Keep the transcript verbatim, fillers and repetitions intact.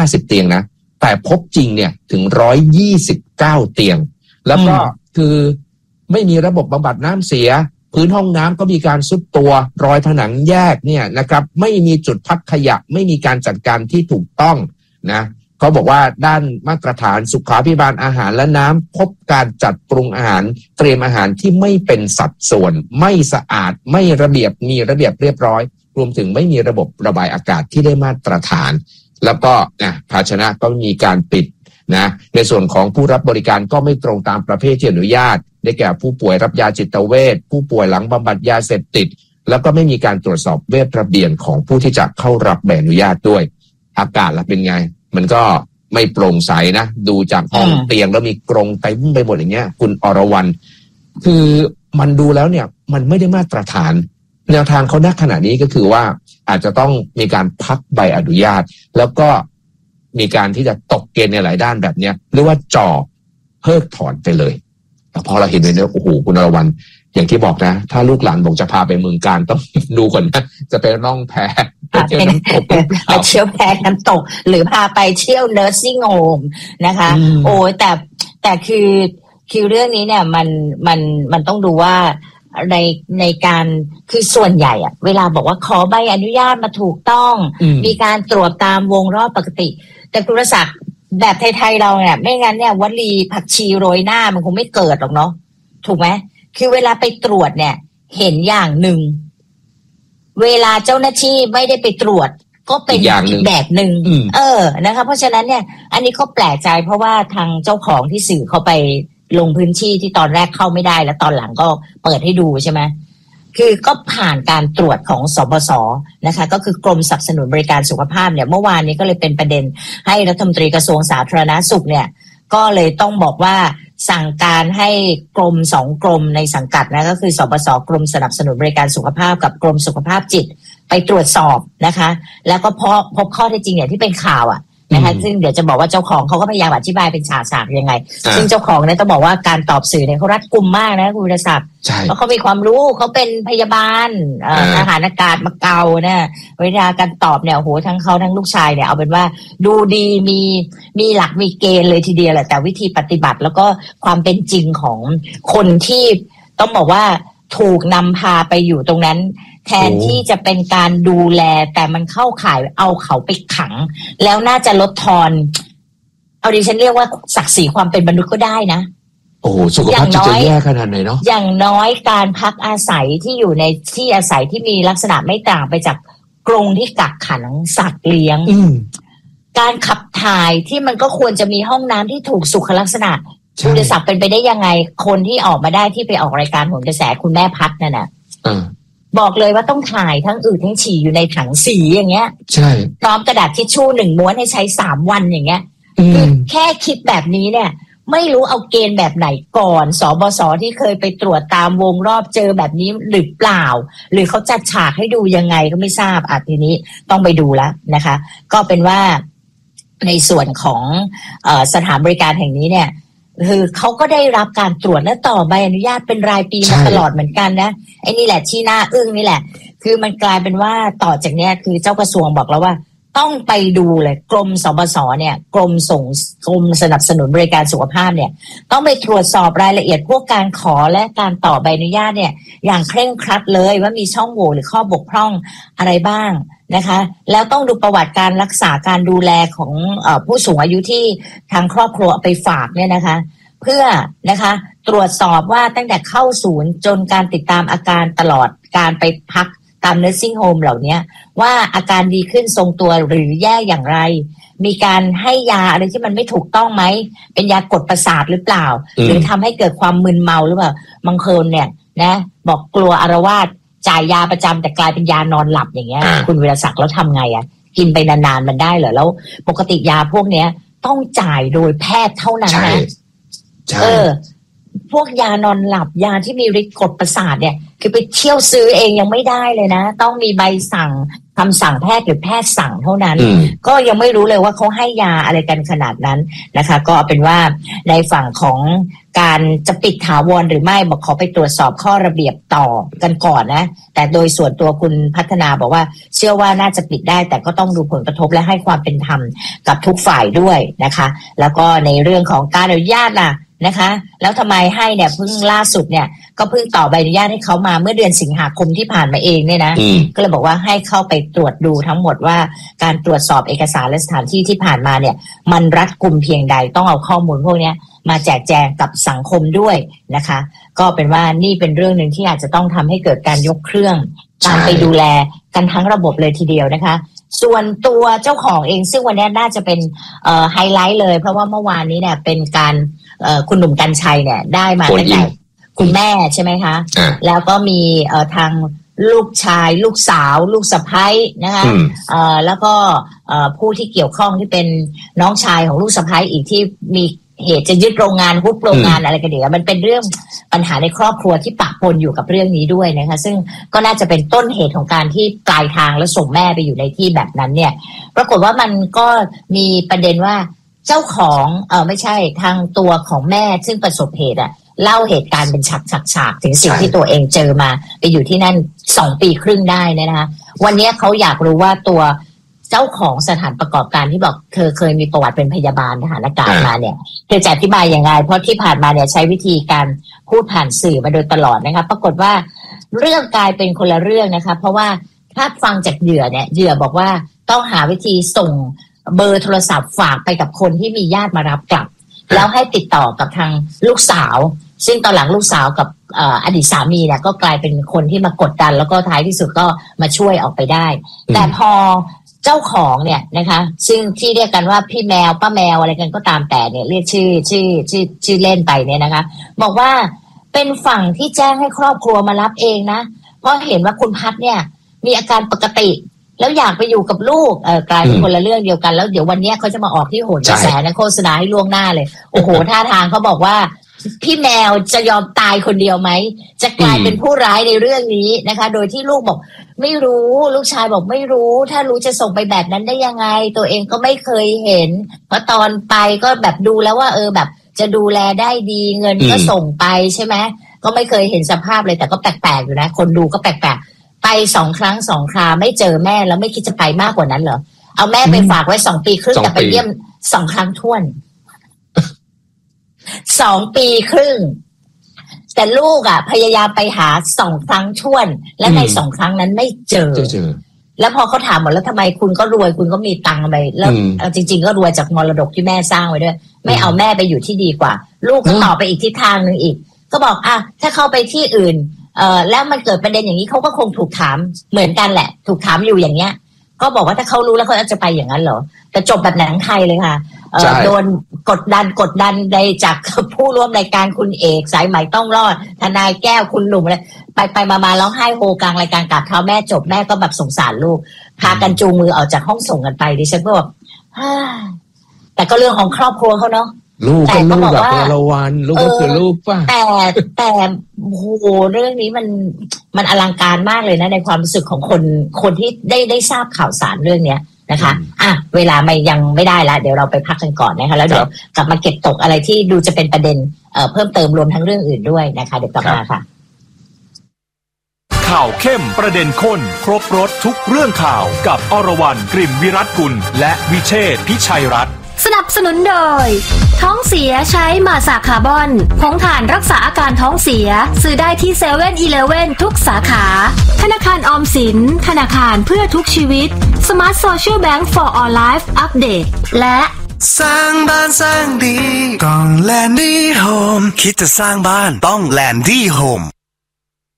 าสิบเตียงนะแต่พบจริงเนี่ยถึงหนึ่งร้อยยี่สิบเก้าเตียงแล้วก็คือไม่มีระบบบำบัดน้ำเสียพื้นห้องน้ำก็มีการทรุดตัวรอยผนังแยกเนี่ยนะครับไม่มีจุดพักขยะไม่มีการจัดการที่ถูกต้องนะเขาบอกว่าด้านมาตรฐานสุขาภิบาลอาหารและน้ำพบการจัดปรุงอาหารเตรียมอาหารที่ไม่เป็นสัดส่วนไม่สะอาดไม่ระเบียบมีระเบียบเรียบร้อยรวมถึงไม่มีระบบระบายอากาศที่ได้มาตรฐานแล้วก็นะภาชนะก็มีการปิดนะในส่วนของผู้รับบริการก็ไม่ตรงตามประเภทที่อนุญาตได้แก่ผู้ป่วยรับยาจิตเวชผู้ป่วยหลังบำบัดยาเสพติดแล้วก็ไม่มีการตรวจสอบเวชระเบียนของผู้ที่จะเข้ารับใบอนุญาตด้วยอากาศล่ะเป็นไงมันก็ไม่โปร่งใสนะดูจากห้องเตียงแล้วมีกรงเต็มไปหมดอย่างเงี้ยคุณอรวรรณคือมันดูแล้วเนี่ยมันไม่ได้มาตรฐานแนวทางเขาณขณะนี้ก็คือว่าอาจจะต้องมีการพักใบอนุญาตแล้วก็มีการที่จะตกเกณฑ์ในหลายด้านแบบเนี้ยหรือว่าจ่อเพิกถอนไปเลยแต่พอเราเห็นเลยเนี่ยโอ้โหคุณอรวรรณอย่างที่บอกนะถ้าลูกหลานบอกจะพาไปเมืองการต้องดูก่อนนะจะไปล่องแพไปเที่ยวน้ำตกไปเที่ยวแพน้ำตกหรือพาไปเที่ยวเนอร์ซิ่งโฮมนะคะโอ้แต่แต่คือคือเรื่องนี้เนี่ยมันมันมันต้องดูว่าในในการคือส่วนใหญ่อะเวลาบอกว่าขอใบอนุญาตมาถูกต้องมีการตรวจตามวงรอบปกติแต่คุณศักดิ์แบบไทยๆเราเนี่ยไม่งั้นเนี่ยวลีผักชีโรยหน้ามันคงไม่เกิดหรอกเนาะถูกไหมคือเวลาไปตรวจเนี่ยเห็นอย่างหนึ่งเวลาเจ้าหน้าที่ไม่ได้ไปตรวจก็เป็นอีกแบบหนึ่งเออนะคะเพราะฉะนั้นเนี่ยอันนี้ก็แปลกใจเพราะว่าทางเจ้าของที่สื่อเขาไปลงพื้นที่ที่ตอนแรกเข้าไม่ได้แล้วตอนหลังก็เปิดให้ดูใช่ไหมคือก็ผ่านการตรวจของสบสนะคะก็คือกรมสนับสนุนบริการสุขภาพเนี่ยเมื่อวานนี้ก็เลยเป็นประเด็นให้รัฐมนตรีกระทรวงสาธารณสุขเนี่ยก็เลยต้องบอกว่าสั่งการให้กรมสองกรมในสังกัดนะก็คือสบสกรมสนับสนุนบริการสุขภาพกับกรมสุขภาพจิตไปตรวจสอบนะคะแล้วก็พบพบข้อเท็จจริงเนี่ยที่เป็นข่าวอ่ะนะคะซึ่งเดี๋ยวจะบอกว่าเจ้าของเขาก็พยายามอธิบายเป็นฉากๆยังไงซึ่งเจ้าของเนี่ยต้องบอกว่าการตอบสื่อเนี่ยเขารัดกุมมากนะคุณวิรศักดิ์เพราะเขามีความรู้เขาเป็นพยาบาลทหารอากาศมาเกาเนี่ยเวลาการตอบเนี่ยโอ้โหทั้งเขาทั้งลูกชายเนี่ยเอาเป็นว่าดูดีมีมีหลักมีเกณฑ์เลยทีเดียวแหละแต่วิธีปฏิบัติแล้วก็ความเป็นจริงของคนที่ต้องบอกว่าถูกนำพาไปอยู่ตรงนั้นแทนที่จะเป็นการดูแลแต่มันเข้าข่ายเอาเขาไปขังแล้วน่าจะลดทอนเอาดิฉันเรียกว่าศักดิ์ศรีความเป็นมนุษย์ก็ได้นะโอ้โหสุขภาพจะแย่ขนาดไหนเนาะอย่างน้อยการพักอาศัยที่อยู่ในที่อาศัยที่มีลักษณะไม่ต่างไปจากกรงที่กักขังสัตว์เลี้ยงการขับถ่ายที่มันก็ควรจะมีห้องน้ำที่ถูกสุขลักษณะคุณจะสักเป็นไปได้ยังไงคนที่ออกมาได้ที่ไปออกรายการโหนกระแสคุณแม่พัดนั่นน่ะบอกเลยว่าต้องถ่ายทั้งอืดทั้งฉี่อยู่ในถังสีอย่างเงี้ยใช่พร้อมกระดาษทิชชู่หนึ่งม้วนให้ใช้สามวันอย่างเงี้ยคือแค่คิดแบบนี้เนี่ยไม่รู้เอาเกณฑ์แบบไหนก่อนสบสที่เคยไปตรวจตามวงรอบเจอแบบนี้หรือเปล่าหรือเขาจัดฉากให้ดูยังไงก็ไม่ทราบอ่ะทีนี้ต้องไปดูแล้วนะคะก็เป็นว่าในส่วนของเอ่อสถานบริการแห่งนี้เนี่ยคือเขาก็ได้รับการตรวจและต่อใบอนุญาตเป็นรายปีมาตลอดเหมือนกันนะไอ้นี่แหละที่น่าอึ้งนี่แหละคือมันกลายเป็นว่าต่อจากเนี้ยคือเจ้ากระทรวงบอกแล้วว่าต้องไปดูเลยกรมสบสเนี่ยกรมส่งกรมสนับสนุนบริการสุขภาพเนี่ยต้องไปตรวจสอบรายละเอียดพวกการขอและการต่อใบอนุญาตเนี่ยอย่างเคร่งครัดเลยว่ามีช่องโหว่หรือข้อบกพร่องอะไรบ้างนะคะแล้วต้องดูประวัติการรักษาการดูแลของเอ่อผู้สูงอายุที่ทางครอบครัวเอาไปฝากเนี่ยนะคะเพื่อนะคะตรวจสอบว่าตั้งแต่เข้าศูนย์จนการติดตามอาการตลอดการไปพักตาม nursing home เหล่านี้ว่าอาการดีขึ้นทรงตัวหรือแย่อย่างไรมีการให้ยาอะไรที่มันไม่ถูกต้องไหมเป็นยากดประสาทหรือเปล่าหรือทำให้เกิดความมึนเมาหรือเปล่าบางคนเนี่ยนะบอกกลัวอาละวาดจ่ายยาประจำแต่กลายเป็นยานอนหลับอย่างเงี้ยคุณวิรศักดิ์แล้วทำไงอ่ะกินไปนานๆมันได้เหรอแล้วปกติยาพวกเนี้ยต้องจ่ายโดยแพทย์เท่านั้นนะเออพวกยานอนหลับยาที่มีฤทธิ์กดประสาทเนี่ยคือไปเที่ยวซื้อเองยังไม่ได้เลยนะต้องมีใบสั่งคำสั่งแพทย์หรือแพทย์สั่งเท่านั้นก็ยังไม่รู้เลยว่าเขาให้ยาอะไรกันขนาดนั้นนะคะก็เอาเป็นว่าในฝั่งของการจะปิดถาวรหรือไม่บอกขอไปตรวจสอบข้อระเบียบต่อกันก่อนนะแต่โดยส่วนตัวคุณพัฒนาบอกว่าเชื่อว่าน่าจะปิดได้แต่ก็ต้องดูผลกระทบและให้ความเป็นธรรมกับทุกฝ่ายด้วยนะคะแล้วก็ในเรื่องของการอนุญาตล่ะนะคะแล้วทำไมให้เนี่ยเพิ่งล่าสุดเนี่ยก็เพิ่งต่อใบอนุญาตให้เขามาเมื่อเดือนสิงหาคมที่ผ่านมาเองเนี่ยนะก็เลยบอกว่าให้เข้าไปตรวจดูทั้งหมดว่าการตรวจสอบเอกสารและสถานที่ที่ผ่านมาเนี่ยมันรัดกุมเพียงใดต้องเอาข้อมูลพวกนี้มาแจกแจงกับสังคมด้วยนะคะก็เป็นว่านี่เป็นเรื่องนึงที่อาจจะต้องทำให้เกิดการยกเครื่องการไปดูแลกันทั้งระบบเลยทีเดียวนะคะส่วนตัวเจ้าของเองซึ่งวันนี้น่าจะเป็นเอ่อไฮไลท์เลยเพราะว่าเมื่อวานนี้เนี่ยเป็นการเอ่อคุณหนุ่มกรรชัยเนี่ยได้มาตั้งแต่คุณแม่ใช่ไหมคะแล้วก็มีเอ่อทางลูกชายลูกสาวลูกสะใภ้นะคะเอ่อแล้วก็เอ่อผู้ที่เกี่ยวข้องที่เป็นน้องชายของลูกสะใภ้อีกที่มีเหตุจะยึดโรงงานฮุบโรงงานอะไรกันเดี๋ยวมันเป็นเรื่องปัญหาในครอบครัวที่ปะปนอยู่กับเรื่องนี้ด้วยนะคะซึ่งก็น่าจะเป็นต้นเหตุของการที่ปลายทางแล้วส่งแม่ไปอยู่ในที่แบบนั้นเนี่ยปรากฏว่ามันก็มีประเด็นว่าเจ้าของเออไม่ใช่ทางตัวของแม่ซึ่งประสบเหตุอะเล่าเหตุการณ์เป็นฉากๆถึงสิ่งที่ตัวเองเจอมาไปอยู่ที่นั่นสองปีครึ่งได้นะคะวันนี้เขาอยากรู้ว่าตัวเจ้าของสถานประกอบการที่บอกเธอเคยมีประวัติเป็นพยาบาลทหารอากาศมาเนี่ยเธอจะอธิบายยังไงเพราะที่ผ่านมาเนี่ยใช้วิธีการพูดผ่านสื่อมาโดยตลอดนะคะปรากฏว่าเรื่องกลายเป็นคนละเรื่องนะคะเพราะว่าถ้าฟังจากเหยื่อเนี่ยเหยื่อบอกว่าต้องหาวิธีส่งเบอร์โทรศัพท์ฝากไปกับคนที่มีญาติมารับกลับแล้วให้ติดต่อกับทางลูกสาวซึ่งตอนหลังลูกสาวกับอดีตสามีเนี่ยก็กลายเป็นคนที่มากดดันแล้วก็ท้ายที่สุดก็มาช่วยออกไปได้แต่พอเจ้าของเนี่ยนะคะซึ่งที่เรียกกันว่าพี่แมวป้าแมวอะไรกันก็ตามแต่เนี่ยเรียกชื่อชื่อชื่อชื่อเล่นไปเนี่ยนะคะบอกว่าเป็นฝั่งที่แจ้งให้ครอบครัวมารับเองนะเพราะเห็นว่าคุณพัฒน์เนี่ยมีอาการปกติแล้วอยากไปอยู่กับลูกเออกลายเป็นคนละเรื่องเดียวกันแล้วเดี๋ยววันนี้เขาจะมาออกที่โหนกระแสนะโฆษณาให้ล่วงหน้าเลยโอ้โหท่าทางเขาบอกว่าพี่แมวจะยอมตายคนเดียวไหมจะกลายเป็นผู้ร้ายในเรื่องนี้นะคะโดยที่ลูกบอกไม่รู้ลูกชายบอกไม่รู้ถ้ารู้จะส่งไปแบบนั้นได้ยังไงตัวเองก็ไม่เคยเห็นเพราะตอนไปก็แบบดูแล้วว่าเออแบบจะดูแลได้ดีเงินก็ส่งไปใช่ไหมก็ไม่เคยเห็นสภาพเลยแต่ก็แปลกๆอยู่นะคนดูก็แปลกๆไปสองครั้งสองคราไม่เจอแม่แล้วไม่คิดจะไปมากกว่านั้นเหรอเอาแม่ไปฝากไว้สองปีครึ่งแต่ไปเยี่ยมสองครั้งท้วนสองปีครึ่งแต่ลูกอ่ะพยายามไปหาสองครั้งท้วนและในสองครั้งนั้นไม่เจอแล้วพอเขาถามหมดแล้วทำไมคุณก็รวยคุณก็มีตังค์ไปแล้วจริงๆก็รวยจากมรดกที่แม่สร้างไว้ด้วยไม่เอาแม่ไปอยู่ที่ดีกว่าลูกก็ต่อไปอีกทิศทางนึงอีกก็บอกอ่ะถ้าเข้าไปที่อื่นเอ่อแล้วมันเกิดประเด็นอย่างนี้เขาก็คงถูกถามเหมือนกันแหละถูกถามอยู่อย่างเงี้ยก็บอกว่าถ้าเขารู้แล้วเขาจะไปอย่างนั้นเหรอแต่จบแบบหนังไทยเลยค่ะโดนกดดันกดดันในจากผู้ร่วมรายการคุณเอกสายไหมต้องรอดทนายแก้วคุณหนุ่มอะไรไปไปมามาร้องไห้โฮกลางรายการกราบเท้าแม่จบแม่ก็แบบสงสารลูกพากันจูงมือออกจากห้องส่งกันไปดิฉันก็แบบแต่ก็เรื่องของครอบครัวเขาเนาะลูกก็ลูกแบบละวันลูกก็คือลูกป่ะแต่แต่โอ้โหเรื่องนี้มันมันอลังการมากเลยนะในความรู้สึกของคนคนที่ได้ได้ทราบข่าวสารเรื่องเนี้ยนะคะอ่ะเวลาไม่ยังไม่ได้ละเดี๋ยวเราไปพักกันก่อนนะคะแล้วเดี๋ยวกลับมาเก็บตกอะไรที่ดูจะเป็นประเด็นเอ่อเพิ่มเติมรวมทั้งเรื่องอื่นด้วยนะคะเดี๋ยวกลับมาค่ะข่าวเข้มประเด็นข้นครบรสทุกเรื่องข่าวกับอรวรรณกลิ่นวิรัตกุลและวิเชษฐ์พิชัยรัตน์สนับสนุนโดยท้องเสียใช้มาสาคาร์บอนผงถ่านรักษาอาการท้องเสียซื้อได้ที่เซเว่นอีเลฟเว่นทุกสาขาธนาคารออมสินธนาคารเพื่อทุกชีวิต Smart Social Bank for All Life Update และสร้างบ้านสร้างดีต้องแลนดี้โฮมคิดจะสร้างบ้านต้องแลนดี้โฮม